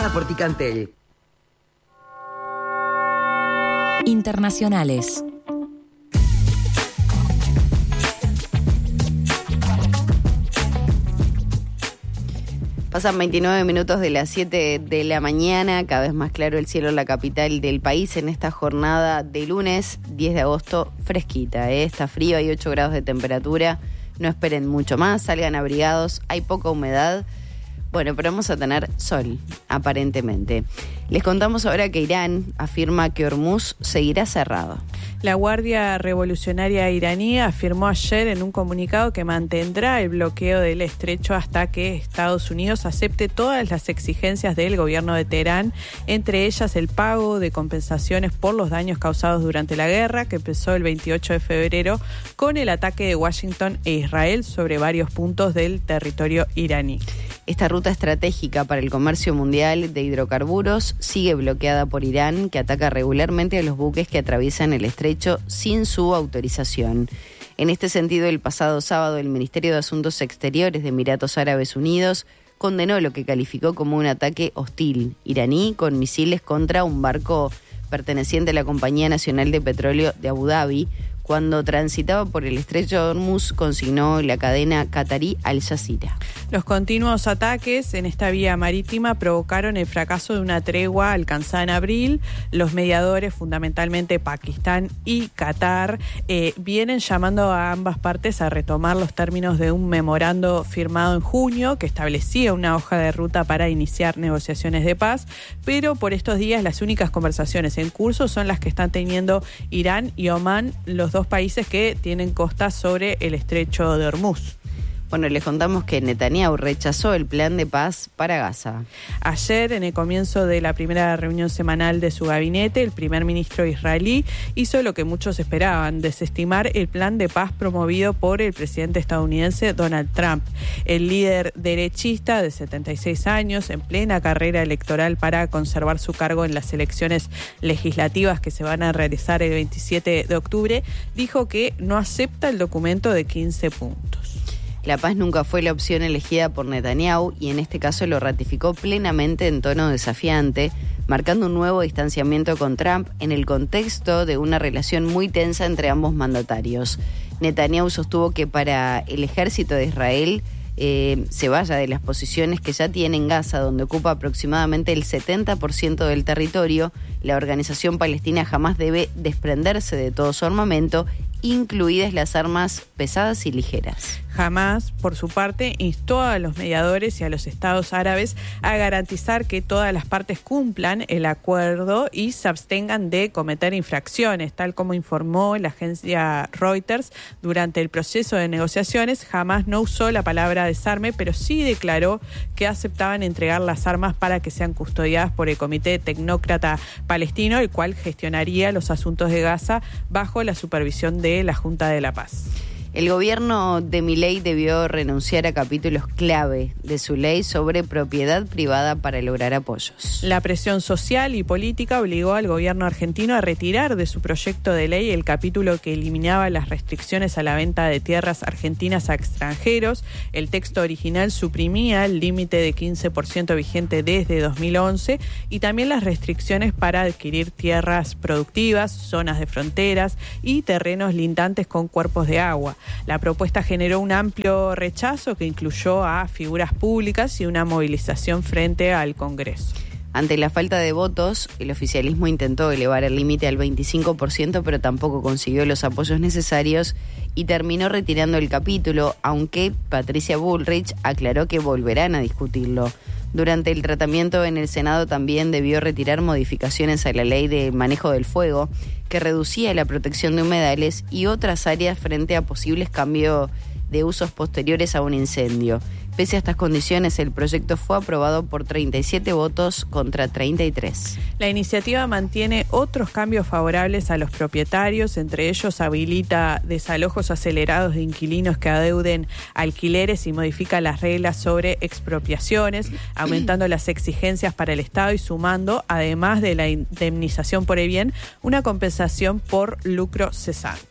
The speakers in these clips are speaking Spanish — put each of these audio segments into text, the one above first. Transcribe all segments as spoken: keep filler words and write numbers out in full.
presentada por Ticantel. Internacionales. Pasan veintinueve minutos de las siete de la mañana, cada vez más claro el cielo en la capital del país en esta jornada de lunes diez de agosto, fresquita, ¿eh? Está frío, hay ocho grados de temperatura, no esperen mucho más, salgan abrigados, hay poca humedad. Bueno, pero vamos a tener sol, aparentemente. Les contamos ahora que Irán afirma que Hormuz seguirá cerrado. La Guardia Revolucionaria iraní afirmó ayer en un comunicado que mantendrá el bloqueo del estrecho hasta que Estados Unidos acepte todas las exigencias del gobierno de Teherán, entre ellas el pago de compensaciones por los daños causados durante la guerra, que empezó el veintiocho de febrero con el ataque de Washington e Israel sobre varios puntos del territorio iraní. Esta ruta estratégica para el comercio mundial de hidrocarburos sigue bloqueada por Irán, que ataca regularmente a los buques que atraviesan el estrecho sin su autorización. En este sentido, el pasado sábado, el Ministerio de Asuntos Exteriores de Emiratos Árabes Unidos condenó lo que calificó como un ataque hostil iraní con misiles contra un barco perteneciente a la Compañía Nacional de Petróleo de Abu Dhabi. Cuando transitaba por el estrecho de Hormuz, consignó la cadena qatarí Al Jazeera. Los continuos ataques en esta vía marítima provocaron el fracaso de una tregua alcanzada en abril. Los mediadores, fundamentalmente Pakistán y Qatar, eh, vienen llamando a ambas partes a retomar los términos de un memorando firmado en junio que establecía una hoja de ruta para iniciar negociaciones de paz, pero por estos días las únicas conversaciones en curso son las que están teniendo Irán y Omán, los dos países que tienen costas sobre el estrecho de Hormuz. Bueno, les contamos que Netanyahu rechazó el plan de paz para Gaza. Ayer, en el comienzo de la primera reunión semanal de su gabinete, el primer ministro israelí hizo lo que muchos esperaban, desestimar el plan de paz promovido por el presidente estadounidense Donald Trump. El líder derechista de setenta y seis años, en plena carrera electoral para conservar su cargo en las elecciones legislativas que se van a realizar el veintisiete de octubre, dijo que no acepta el documento de quince puntos. La paz nunca fue la opción elegida por Netanyahu y en este caso lo ratificó plenamente en tono desafiante, marcando un nuevo distanciamiento con Trump en el contexto de una relación muy tensa entre ambos mandatarios. Netanyahu sostuvo que para el ejército de Israel eh, se vaya de las posiciones que ya tiene en Gaza, donde ocupa aproximadamente el setenta por ciento del territorio, la organización palestina jamás debe desprenderse de todo su armamento, incluidas las armas pesadas y ligeras. Hamas, por su parte, instó a los mediadores y a los estados árabes a garantizar que todas las partes cumplan el acuerdo y se abstengan de cometer infracciones, tal como informó la agencia Reuters. Durante el proceso de negociaciones, Hamas no usó la palabra desarme, pero sí declaró que aceptaban entregar las armas para que sean custodiadas por el Comité Tecnócrata Palestino, el cual gestionaría los asuntos de Gaza bajo la supervisión de la Junta de la Paz. El gobierno de Milei debió renunciar a capítulos clave de su ley sobre propiedad privada para lograr apoyos. La presión social y política obligó al gobierno argentino a retirar de su proyecto de ley el capítulo que eliminaba las restricciones a la venta de tierras argentinas a extranjeros. El texto original suprimía el límite de quince por ciento vigente desde dos mil once y también las restricciones para adquirir tierras productivas, zonas de fronteras y terrenos lindantes con cuerpos de agua. La propuesta generó un amplio rechazo que incluyó a figuras públicas y una movilización frente al Congreso. Ante la falta de votos, el oficialismo intentó elevar el límite al veinticinco por ciento, pero tampoco consiguió los apoyos necesarios y terminó retirando el capítulo, aunque Patricia Bullrich aclaró que volverán a discutirlo. Durante el tratamiento en el Senado también debió retirar modificaciones a la ley de manejo del fuego, que reducía la protección de humedales y otras áreas frente a posibles cambios de usos posteriores a un incendio. Pese a estas condiciones, el proyecto fue aprobado por treinta y siete votos contra treinta y tres. La iniciativa mantiene otros cambios favorables a los propietarios, entre ellos habilita desalojos acelerados de inquilinos que adeuden alquileres y modifica las reglas sobre expropiaciones, aumentando las exigencias para el Estado y sumando, además de la indemnización por el bien, una compensación por lucro cesante.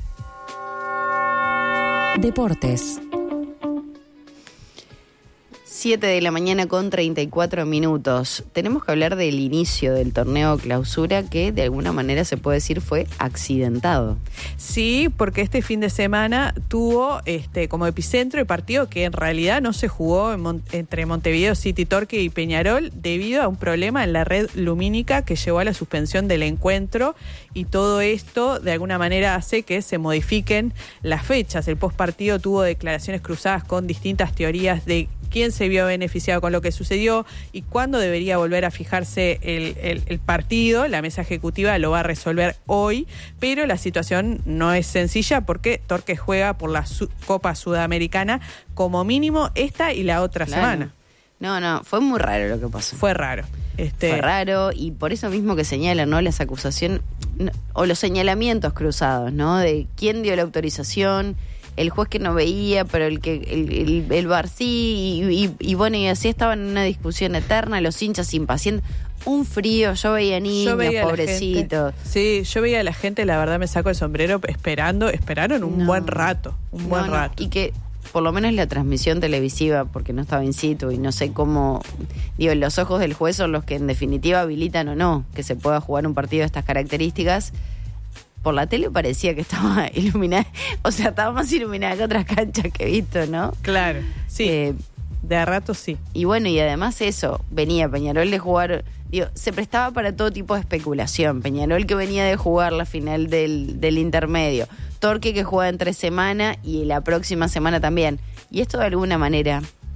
Deportes. siete de la mañana con treinta y cuatro minutos. Tenemos que hablar del inicio del torneo Clausura, que de alguna manera se puede decir fue accidentado. Sí, porque este fin de semana tuvo este como epicentro el partido que en realidad no se jugó en Mon- entre Montevideo City Torque y Peñarol debido a un problema en la red lumínica que llevó a la suspensión del encuentro, y todo esto de alguna manera hace que se modifiquen las fechas. El postpartido tuvo declaraciones cruzadas con distintas teorías de quién se vio beneficiado con lo que sucedió y cuándo debería volver a fijarse el, el, el partido. La mesa ejecutiva lo va a resolver hoy, pero la situación no es sencilla porque Torque juega por la su- Copa Sudamericana como mínimo esta y la otra Claro. semana. No, no, fue muy raro lo que pasó. Fue raro. Este, Fue raro, y por eso mismo que señalan, ¿no?, las acusaciones no, o los señalamientos cruzados, ¿no? De quién dio la autorización, el juez que no veía, pero el que el, el, el V A R sí, y, y, y bueno, y así estaban en una discusión eterna, los hinchas impacientes, un frío, yo veía niños, yo veía a la pobrecitos. gente- sí, yo veía a la gente, la verdad me saco el sombrero esperando, esperaron un No. buen rato, un buen No, no, rato. y que por lo menos la transmisión televisiva, porque no estaba in situ y no sé cómo, digo, los ojos del juez son los que en definitiva habilitan o no que se pueda jugar un partido de estas características. Por la tele parecía que estaba iluminada, o sea, estaba más iluminada que otras canchas que he visto, ¿no? Claro, sí, Eh, de a rato sí. y bueno, y además eso, venía Peñarol de jugar, digo, se prestaba para todo tipo de especulación. Peñarol que venía de jugar la final del, del intermedio, Torque que juega entre semana y la próxima semana también. Y esto de alguna manera,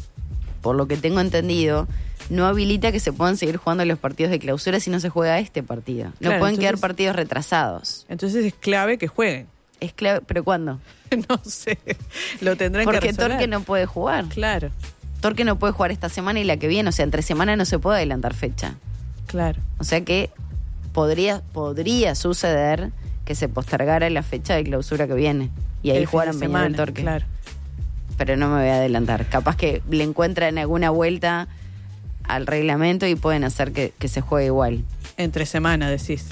por lo que tengo entendido, no habilita que se puedan seguir jugando los partidos de Clausura si no se juega este partido. No Claro, pueden quedar entonces- partidos retrasados. Entonces es clave que jueguen. Es clave, ¿pero cuándo? No sé, lo tendrán que Porque resolver. Torque no puede jugar. Claro, Torque no puede jugar esta semana y la que viene, o sea, entre semana no se puede adelantar fecha. claro. O sea que podría podría suceder que se postergara la fecha de Clausura que viene y ahí El fin jugaran de Peñarol semana, Torque. claro. Pero no me voy a adelantar. Capaz que le encuentran alguna vuelta al reglamento y pueden hacer que, que se juegue igual. Entre semana, decís.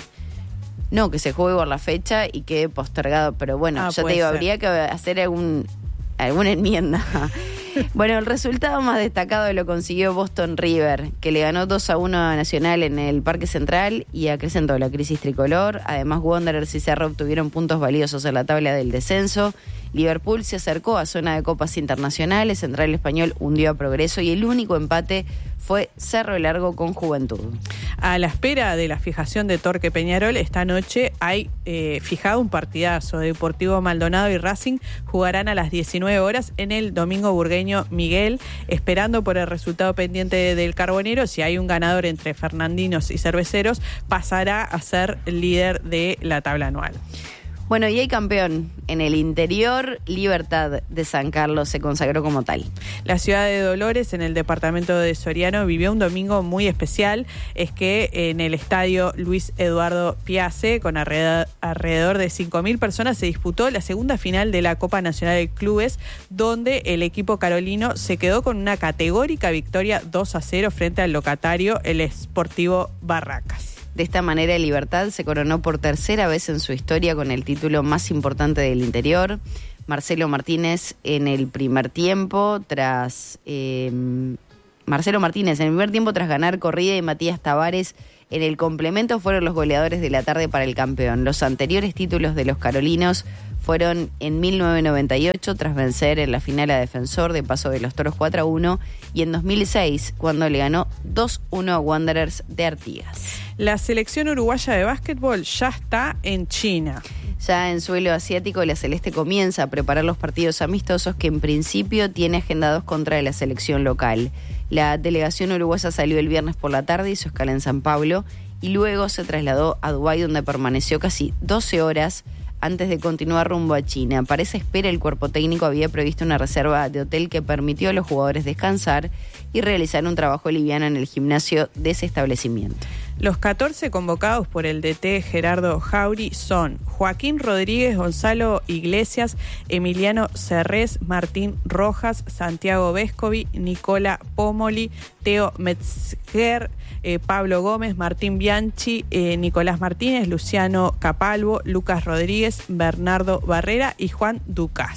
No, que se juegue por la fecha y quede postergado. Pero bueno, Ah, yo te puede digo, ser. habría que hacer algún alguna enmienda. Bueno, el resultado más destacado lo consiguió Boston River, que le ganó dos a uno a Nacional en el Parque Central y acrecentó la crisis tricolor. Además, Wanderers y Cerro obtuvieron puntos valiosos en la tabla del descenso. Liverpool se acercó a zona de copas internacionales, Central Español hundió a Progreso y el único empate fue Cerro Largo con Juventud. A la espera de la fijación de Torque Peñarol, esta noche hay eh, fijado un partidazo. Deportivo Maldonado y Racing jugarán a las diecinueve horas en el Domingo Burgueño Miguel, esperando por el resultado pendiente del Carbonero. Si hay un ganador entre fernandinos y cerveceros, pasará a ser líder de la tabla anual. Bueno, y hay campeón. En el interior, Libertad de San Carlos se consagró como tal. La ciudad de Dolores, en el departamento de Soriano, vivió un domingo muy especial. Es que en el estadio Luis Eduardo Piace, con alrededor, alrededor de cinco mil personas, se disputó la segunda final de la Copa Nacional de Clubes, donde el equipo carolino se quedó con una categórica victoria dos a cero frente al locatario, el Sportivo Barracas. De esta manera, Libertad se coronó por tercera vez en su historia con el título más importante del interior. Marcelo Martínez en el primer tiempo, tras... Eh, Marcelo Martínez en el primer tiempo tras ganar corrida y Matías Tavares en el complemento fueron los goleadores de la tarde para el campeón. Los anteriores títulos de los carolinos fueron en mil novecientos noventa y ocho tras vencer en la final a Defensor de Paso de los Toros cuatro a uno y en dos mil seis cuando le ganó dos uno a Wanderers de Artigas. La selección uruguaya de básquetbol ya está en China. Ya en suelo asiático, la Celeste comienza a preparar los partidos amistosos que en principio tiene agendados contra la selección local. La delegación uruguaya salió el viernes por la tarde, hizo escala en San Pablo y luego se trasladó a Dubái, donde permaneció casi doce horas antes de continuar rumbo a China. Para esa espera, el cuerpo técnico había previsto una reserva de hotel que permitió a los jugadores descansar y realizar un trabajo liviano en el gimnasio de ese establecimiento. Los catorce convocados por el D T Gerardo Jauri son Joaquín Rodríguez, Gonzalo Iglesias, Emiliano Cerrés, Martín Rojas, Santiago Vescovi, Nicola Pomoli, Teo Metzger, eh, Pablo Gómez, Martín Bianchi, eh, Nicolás Martínez, Luciano Capalvo, Lucas Rodríguez, Bernardo Barrera y Juan Ducas.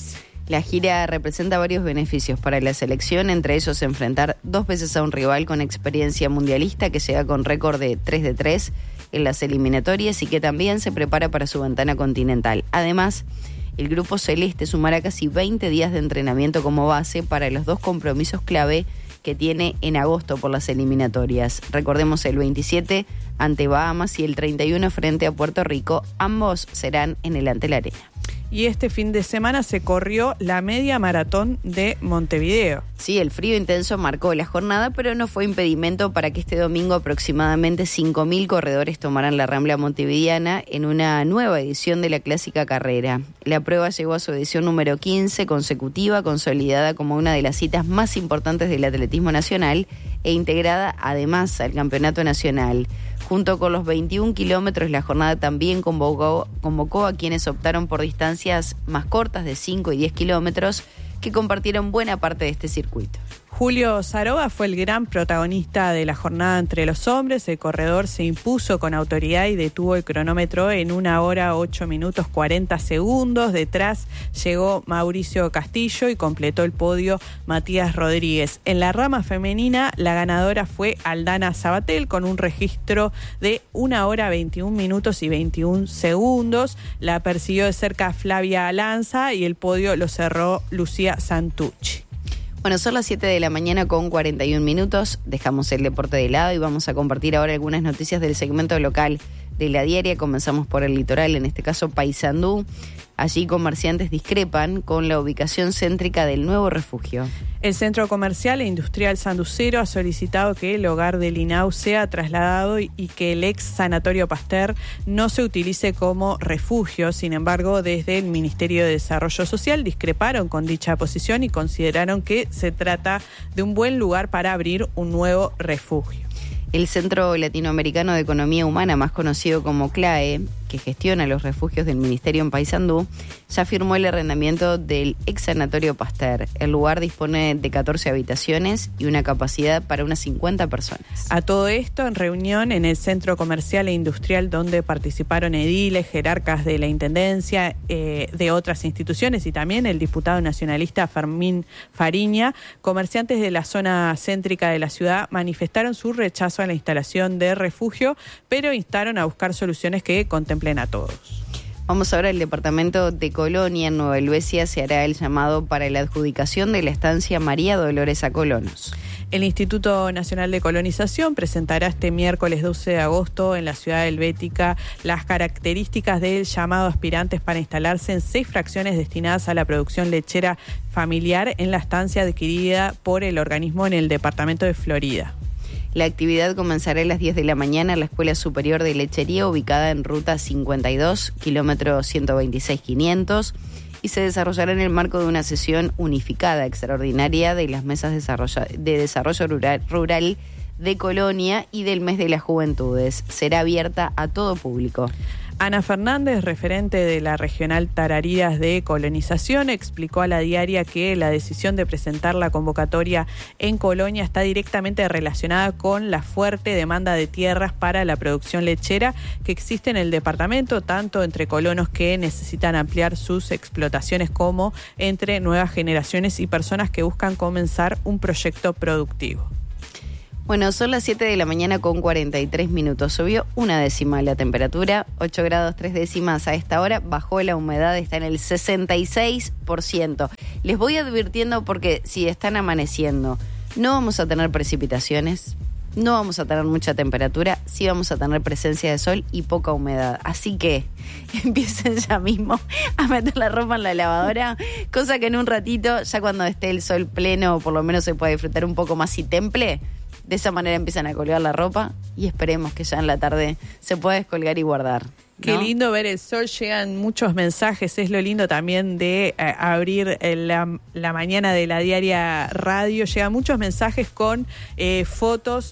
La gira representa varios beneficios para la selección, entre ellos enfrentar dos veces a un rival con experiencia mundialista que llega con récord de tres de tres en las eliminatorias y que también se prepara para su ventana continental. Además, el grupo celeste sumará casi veinte días de entrenamiento como base para los dos compromisos clave que tiene en agosto por las eliminatorias. Recordemos el veintisiete ante Bahamas y el treinta y uno frente a Puerto Rico. Ambos serán en el Antel Arena. Y este fin de semana se corrió la media maratón de Montevideo. Sí, el frío intenso marcó la jornada, pero no fue impedimento para que este domingo aproximadamente cinco mil corredores tomaran la Rambla montevideana en una nueva edición de la clásica carrera. La prueba llegó a su edición número quince consecutiva, consolidada como una de las citas más importantes del atletismo nacional e integrada además al campeonato nacional. Junto con los veintiún kilómetros, la jornada también convocó, convocó a quienes optaron por distancias más cortas de cinco y diez kilómetros, que compartieron buena parte de este circuito. Julio Saroba fue el gran protagonista de la jornada entre los hombres. El corredor se impuso con autoridad y detuvo el cronómetro en una hora, ocho minutos, cuarenta segundos. Detrás llegó Mauricio Castillo y completó el podio Matías Rodríguez. En la rama femenina, la ganadora fue Aldana Sabatel con un registro de una hora, veintiún minutos y veintiún segundos. La persiguió de cerca Flavia Lanza y el podio lo cerró Lucía Santucci. Bueno, son las siete de la mañana con cuarenta y un minutos, dejamos el deporte de lado y vamos a compartir ahora algunas noticias del segmento local de la diaria. Comenzamos por el litoral, en este caso Paysandú. Allí comerciantes discrepan con la ubicación céntrica del nuevo refugio. El Centro Comercial e Industrial Sanducero ha solicitado que el hogar del I N A U sea trasladado y que el ex Sanatorio Pasteur no se utilice como refugio. Sin embargo, desde el Ministerio de Desarrollo Social discreparon con dicha posición y consideraron que se trata de un buen lugar para abrir un nuevo refugio. El Centro Latinoamericano de Economía Humana, más conocido como CLAE, que gestiona los refugios del Ministerio en Paysandú, ya firmó el arrendamiento del ex Sanatorio Pasteur. El lugar dispone de catorce habitaciones y una capacidad para unas cincuenta personas. A todo esto, en reunión en el Centro Comercial e Industrial, donde participaron ediles, jerarcas de la Intendencia, eh, de otras instituciones y también el diputado nacionalista Fermín Fariña, comerciantes de la zona céntrica de la ciudad manifestaron su rechazo a la instalación de refugio, pero instaron a buscar soluciones que contemplen a todos. Vamos ahora al departamento de Colonia. En Nueva Helvecia se hará el llamado para la adjudicación de la estancia María Dolores a colonos. El Instituto Nacional de Colonización presentará este miércoles doce de agosto en la ciudad helvética las características del llamado a aspirantes para instalarse en seis fracciones destinadas a la producción lechera familiar en la estancia adquirida por el organismo en el departamento de Florida. La actividad comenzará a las diez de la mañana en la Escuela Superior de Lechería, ubicada en ruta cincuenta y dos, kilómetro ciento veintiséis quinientos, y se desarrollará en el marco de una sesión unificada extraordinaria de las mesas de desarrollo rural, rural de Colonia y del mes de las juventudes. Será abierta a todo público. Ana Fernández, referente de la Regional Tarariras de Colonización, explicó a la diaria que la decisión de presentar la convocatoria en Colonia está directamente relacionada con la fuerte demanda de tierras para la producción lechera que existe en el departamento, tanto entre colonos que necesitan ampliar sus explotaciones como entre nuevas generaciones y personas que buscan comenzar un proyecto productivo. Bueno, son las siete de la mañana con cuarenta y tres minutos. Subió una décima la temperatura, ocho grados tres décimas a esta hora. Bajó la humedad, está en el sesenta y seis por ciento. Les voy advirtiendo porque si están amaneciendo, no vamos a tener precipitaciones, no vamos a tener mucha temperatura, sí vamos a tener presencia de sol y poca humedad. Así que empiecen ya mismo a meter la ropa en la lavadora, cosa que en un ratito, ya cuando esté el sol pleno, por lo menos se pueda disfrutar un poco más y temple. De esa manera empiezan a colgar la ropa y esperemos que ya en la tarde se pueda descolgar y guardar, ¿no? Qué lindo ver el sol, llegan muchos mensajes, es lo lindo también de eh, abrir la, la mañana de la diaria radio, llegan muchos mensajes con eh, fotos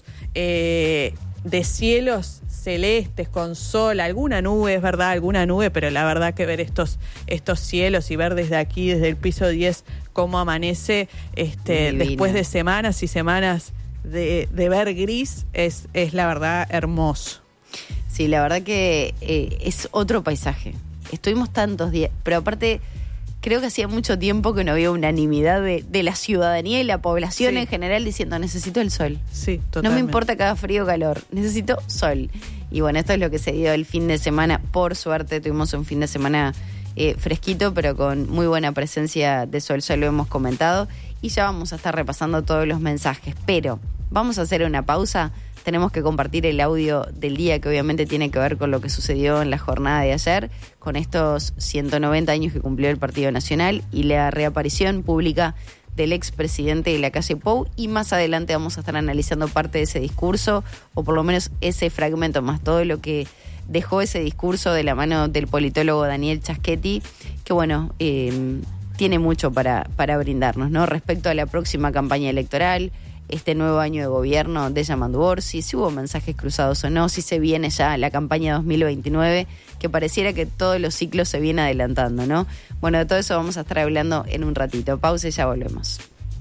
eh, de cielos celestes, con sol, alguna nube, es verdad, alguna nube, pero la verdad que ver estos, estos cielos y ver desde aquí, desde el piso diez, cómo amanece este, después de semanas y semanas De, de ver gris es, es la verdad hermoso. Sí, la verdad que eh, es otro paisaje. Estuvimos tantos días, pero aparte creo que hacía mucho tiempo que no había unanimidad de, de la ciudadanía y la población sí. en general diciendo necesito el sol. Sí, totalmente. No me importa que haga frío o calor, necesito sol. Y bueno, esto es lo que se dio el fin de semana. Por suerte tuvimos un fin de semana eh, fresquito, pero con muy buena presencia de sol, ya lo hemos comentado. Y ya vamos a estar repasando todos los mensajes. Pero vamos a hacer una pausa. Tenemos que compartir el audio del día, que obviamente tiene que ver con lo que sucedió en la jornada de ayer, con estos ciento noventa años que cumplió el Partido Nacional y la reaparición pública del expresidente de la calle Pou. Y más adelante vamos a estar analizando parte de ese discurso, o por lo menos ese fragmento, más todo lo que dejó ese discurso de la mano del politólogo Daniel Chaschetti, que bueno, eh, tiene mucho para, para brindarnos, ¿no? Respecto a la próxima campaña electoral, este nuevo año de gobierno de Yamandu Orsi, si hubo mensajes cruzados o no, si se viene ya la campaña dos mil veintinueve, que pareciera que todos los ciclos se vienen adelantando, ¿no? Bueno, de todo eso vamos a estar hablando en un ratito. Pausa y ya volvemos.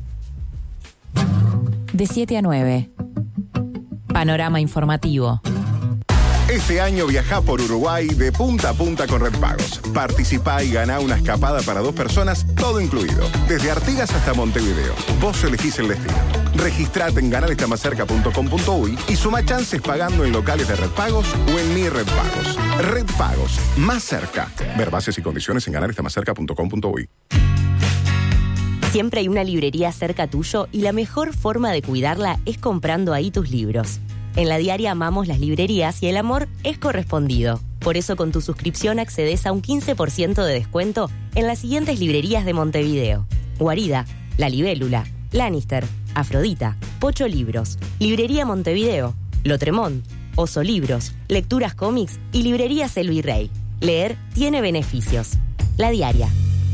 De siete a nueve. Panorama informativo. Este año viajá por Uruguay de punta a punta con Red Pagos. Participá y ganá una escapada para dos personas, todo incluido. Desde Artigas hasta Montevideo. Vos elegís el destino. Registrate en ganar está más cerca punto com punto uy y suma chances pagando en locales de Red Pagos o en Mi Red Pagos. Red Pagos, más cerca. Ver bases y condiciones en ganar está más cerca punto com punto uy. Siempre hay una librería cerca tuyo y la mejor forma de cuidarla es comprando ahí tus libros. En La Diaria amamos las librerías y el amor es correspondido. Por eso con tu suscripción accedes a un quince por ciento de descuento en las siguientes librerías de Montevideo: Guarida, La Libélula, Lannister, Afrodita, Pocho Libros, Librería Montevideo, Lotremont, Oso Libros, Lecturas Cómics y Librerías El Virrey. Leer tiene beneficios. La Diaria.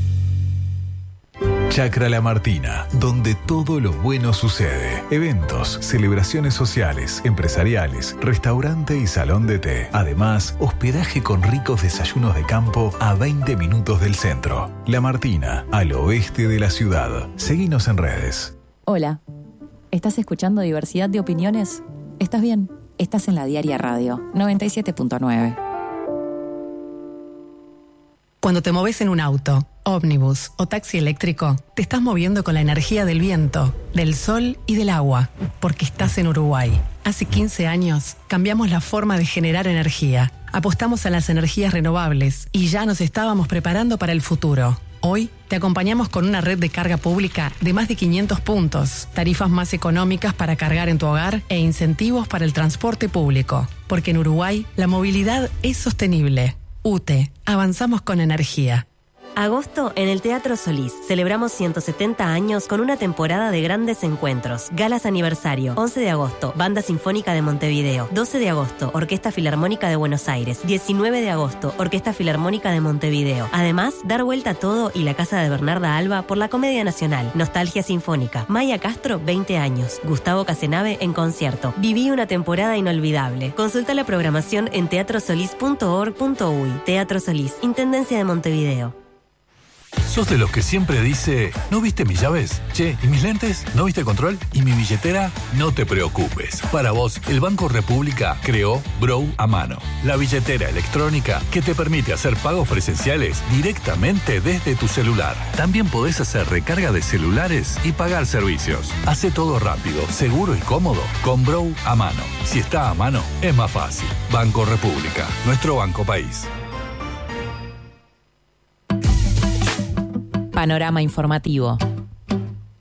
Chacra La Martina, donde todo lo bueno sucede. Eventos, celebraciones sociales, empresariales, restaurante y salón de té. Además, hospedaje con ricos desayunos de campo a veinte minutos del centro. La Martina, al oeste de la ciudad. Seguinos en redes. Hola, ¿estás escuchando Diversidad de Opiniones? ¿Estás bien? Estás en La Diaria Radio, noventa y siete punto nueve. Cuando te moves en un auto, ómnibus o taxi eléctrico, te estás moviendo con la energía del viento, del sol y del agua, porque estás en Uruguay. Hace quince años cambiamos la forma de generar energía, apostamos a las energías renovables y ya nos estábamos preparando para el futuro. Hoy te acompañamos con una red de carga pública de más de quinientos puntos, tarifas más económicas para cargar en tu hogar e incentivos para el transporte público. Porque en Uruguay la movilidad es sostenible. U T E, avanzamos con energía. Agosto en el Teatro Solís. Celebramos ciento setenta años con una temporada de grandes encuentros. Galas aniversario. once de agosto, Banda Sinfónica de Montevideo. doce de agosto, Orquesta Filarmónica de Buenos Aires. diecinueve de agosto, Orquesta Filarmónica de Montevideo. Además, dar vuelta a todo y la casa de Bernarda Alba por la Comedia Nacional. Nostalgia Sinfónica. Maya Castro, veinte años. Gustavo Casenave en concierto. Viví una temporada inolvidable. Consulta la programación en teatro solís punto org punto uy. Teatro Solís, Intendencia de Montevideo. ¿Sos de los que siempre dice, ¿no viste mis llaves? Che, ¿y mis lentes? ¿No viste control? ¿Y mi billetera? No te preocupes. Para vos, el Banco República creó Brow a mano, la billetera electrónica que te permite hacer pagos presenciales directamente desde tu celular. También podés hacer recarga de celulares y pagar servicios. Hacé todo rápido, seguro y cómodo con Brow a mano. Si está a mano, es más fácil. Banco República, nuestro banco país. Panorama informativo.